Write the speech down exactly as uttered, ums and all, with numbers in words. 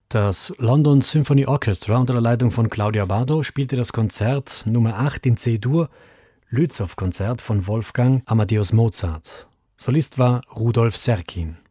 Das London Symphony Orchestra unter der Leitung von Claudia Bardo spielte das Konzert Nummer acht in C-Dur, Lützow-Konzert von Wolfgang Amadeus Mozart. Solist war Rudolf Serkin.